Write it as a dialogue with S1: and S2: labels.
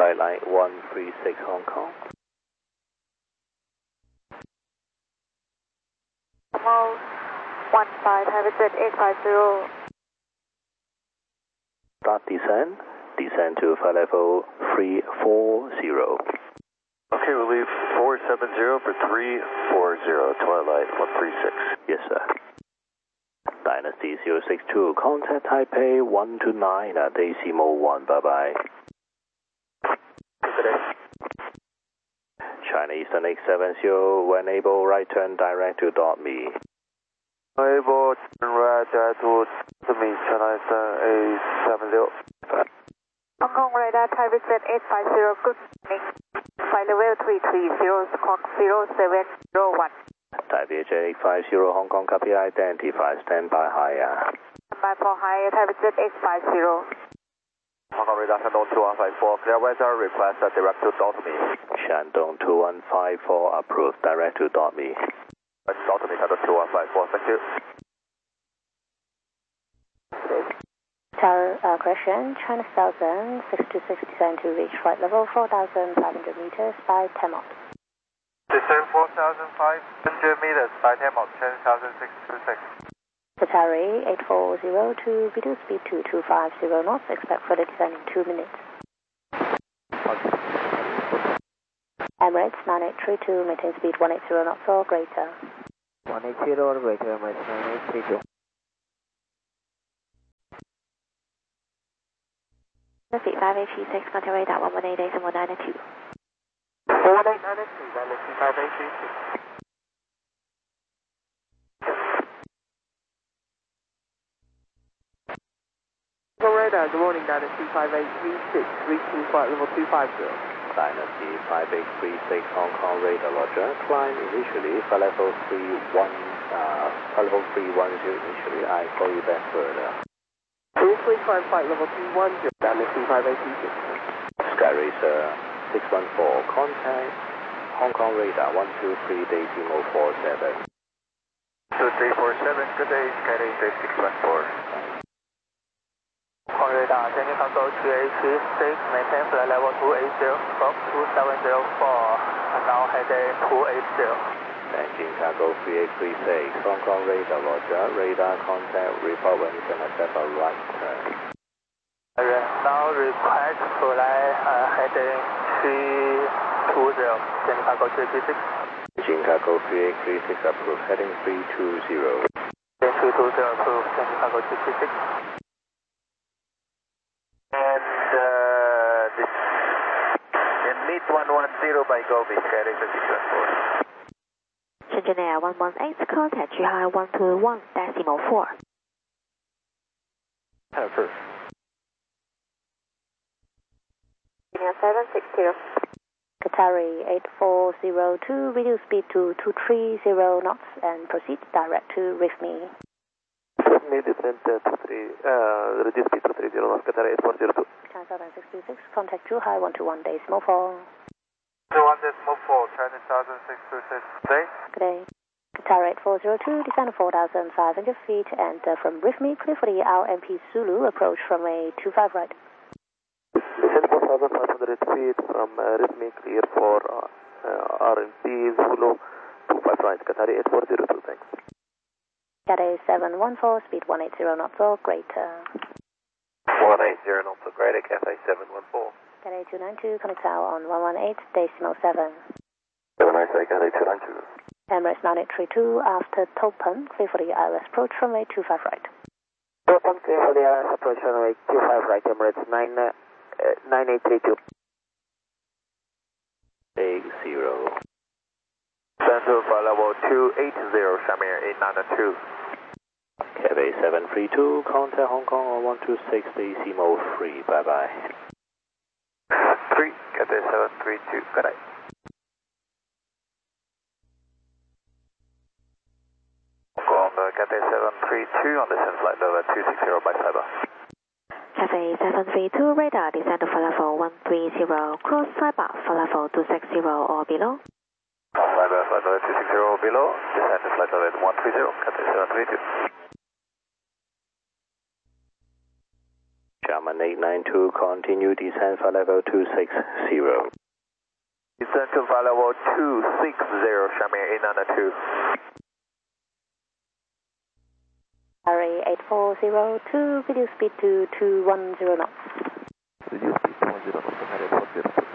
S1: Flight line 136 Hong Kong.
S2: Normal 15, Taipei Jet 850.
S1: Start descent. Descend to flight level 340.
S3: Okay, we'll leave 470 for 340, Twilight 136.
S1: Yes, sir. Dynasty 062, contact Taipei 129 at decimal 1, bye-bye.
S3: Good day.
S1: China Eastern 870, when able, right turn direct to .me.
S3: Able turn right direct to me, China Eastern 870.
S2: Hong Kong radar Taipei Jet 850, good evening. Flight level 330, squawk 0701.
S1: Taipei Jet 850, Hong Kong copy, identify, stand by higher.
S2: Standby for higher, Taipei Jet 850.
S3: Hong Kong radar Shandong 2154, clear weather, request direct to me.
S1: Shandong 2154, approved, direct to .me.
S3: Me, Shandong 2154, thank you.
S4: Tower correction, China Southern 626 descend to reach flight level 4,500 meters by 10 knots.
S3: Descend 4,500 meters by 10 knots, 10,626.
S4: Qatari 840 to reduce speed to 250 knots, expect further descent in 2 minutes. Emirates 9832, maintain speed 180 knots or greater.
S5: 180 or greater, Emirates 9832.
S4: Speed 5836, contact radar 118 and 192.
S3: 4892, Dynasty 5836.
S5: Radar, good morning, Dynasty 5836, reaching flight level 250.
S1: Dynasty 5836, Hong Kong radar, roger. Climb initially, flight level 310 initially, I call you back further.
S5: Previously climb flight level 210, Dynasty 5836.
S1: Sky Racer 614, contact Hong Kong radar 123 decimal 47.
S3: 2347, good day, Sky Racer 614.
S6: Hong Kong radar, Changing Cargo 286, maintain flight level 280, Fox 2704, and now heading 280.
S1: Engine cargo 3836, Hong Kong radar, roger. Radar contact, report when you can accept a right turn.
S6: Now request flight heading 320, Changing Cargo 336.
S1: Engine cargo 3836 approved, heading 320.
S6: 320 approved, Changing Cargo 336.
S3: And this in mid 110 by Gobi, Sky Racer 614.
S4: Shenzhen Air 118, contact Zhuhai 121 decimal 4.
S1: Approved.
S2: 760.
S4: Qatari 8402, reduce speed to 230 knots and proceed direct to RIFME.
S3: RIFME descent reduce speed to 30 knots, Qatari 8402.
S4: China Southern 626, contact Zhuhai 121 decimal 4.
S3: 1 decimal 4, China Southern 626. Today?
S4: Good day. Qatar 8402, descend 4,500 feet, and from RIFME, clear for the RMP Zulu, approach from a 25 right.
S3: Descend 4,500 feet from RIFME, clear for RMP Zulu, 25 right, Qatar 8402, thanks.
S4: Cathay 714, speed 180 knots or greater.
S3: 180 knots or greater, Cathay 714.
S4: Cathay 292, connect tower on 118 decimal 7.
S3: Have a nice day, Cathay 292.
S4: Emirates 9832, after Topan, clear for the ILS approach from a 25 right.
S5: Topan, clear for the ILS approach runway 25 right, Emirates 9832.
S1: 80.
S3: Center flight level 280, Shamir 892.
S1: Cathay 732, contact Hong Kong on 126 decimal 3, bye-bye.
S3: 3, Cathay 732, good night. Hong Kong, Cathay 732 on descent flight level 260 by Cyber.
S4: Cathay 732, radar, descend to flight level 130, cross Cyber, flight level 260 or below.
S3: Cyber, flight level 260 or below, descend to flight level 130, Cathay 732.
S1: German 892, continue descent for level 260.
S6: Descent to flight level 260, Xiamen 892.
S4: Harry 8402, video speed to 210 knots.
S3: Reduce speed to 10 knots, 140.